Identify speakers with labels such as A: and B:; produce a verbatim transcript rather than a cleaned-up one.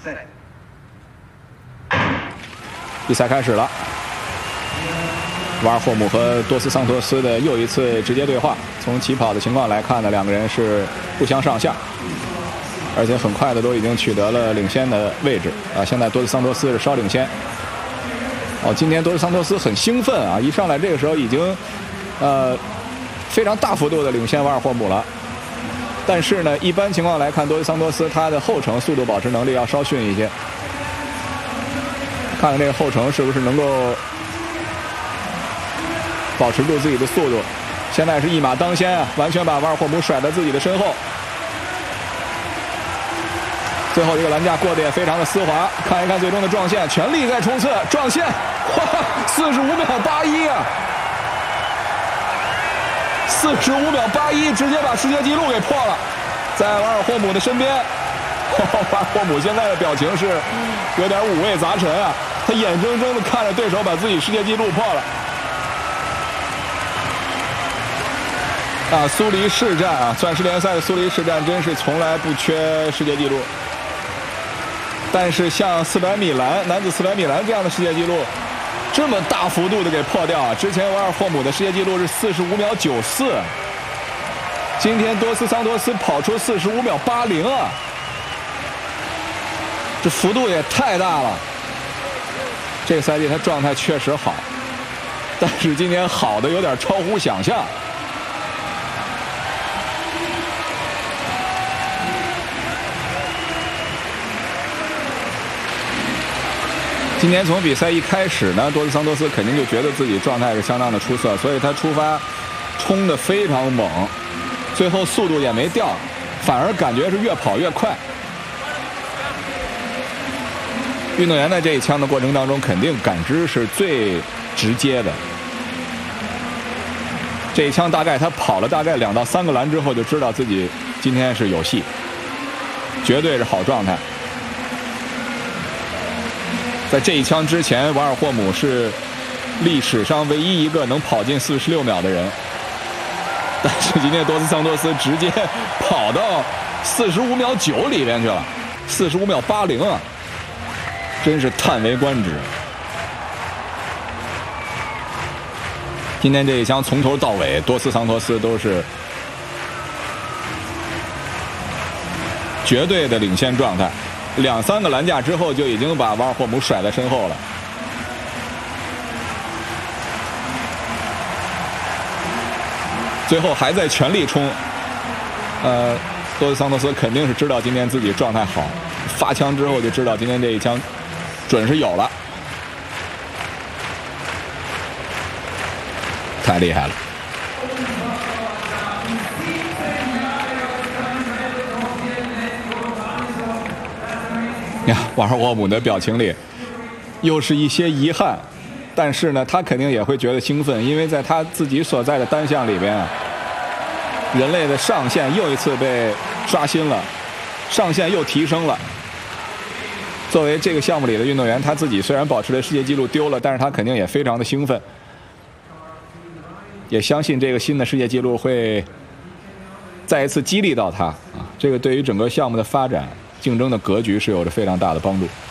A: 比赛开始了，瓦尔霍姆和多斯桑托斯的又一次直接对话。从起跑的情况来看呢，两个人是不相上下，而且很快的都已经取得了领先的位置啊。现在多斯桑托斯是稍领先。哦，今天多斯桑托斯很兴奋啊，一上来这个时候已经呃非常大幅度的领先瓦尔霍姆了。但是呢，一般情况来看，多斯桑托斯他的后程速度保持能力要稍逊一些。看看这个后程是不是能够保持住自己的速度。现在是一马当先啊，完全把瓦尔霍姆甩在自己的身后。最后这个栏架过得也非常的丝滑，看一看最终的撞线，全力在冲刺撞线，哇，四十五秒八一啊！四十五秒八一，直接把世界纪录给破了，在瓦尔霍姆的身边。瓦尔霍姆现在的表情是有点五味杂陈啊，他眼睁睁的看着对手把自己世界纪录破了。啊，苏黎世战啊，钻石联赛的苏黎世战真是从来不缺世界纪录。但是像四百米栏男子四百米栏这样的世界纪录，这么大幅度的给破掉啊！之前瓦尔霍姆的世界纪录是四十五秒九四，今天多斯桑托斯跑出四十五秒八零啊！这幅度也太大了。这个赛季他状态确实好，但是今天好的有点超乎想象。今年从比赛一开始呢，多斯桑托斯肯定就觉得自己状态是相当的出色，所以他出发冲得非常猛，最后速度也没掉，反而感觉是越跑越快。运动员在这一枪的过程当中，肯定感知是最直接的。这一枪大概他跑了大概两到三个栏之后，就知道自己今天是有戏，绝对是好状态。在这一枪之前，瓦尔霍姆是历史上唯一一个能跑进四十六秒的人，但是今天多斯桑托斯直接跑到四十五秒九里边去了，四十五秒八零啊，真是叹为观止。今天这一枪从头到尾，多斯桑托斯都是绝对的领先状态。两三个栏架之后，就已经把瓦尔霍姆甩在身后了。最后还在全力冲，呃，多斯桑托斯肯定是知道今天自己状态好，发枪之后就知道今天这一枪准是有了，太厉害了。呀，瓦尔霍姆的表情里又是一些遗憾，但是呢，他肯定也会觉得兴奋，因为在他自己所在的单项里边啊，人类的上限又一次被刷新了，上限又提升了。作为这个项目里的运动员，他自己虽然保持了世界纪录丢了，但是他肯定也非常的兴奋，也相信这个新的世界纪录会再一次激励到他啊，这个对于整个项目的发展竞争的格局是有着非常大的帮助。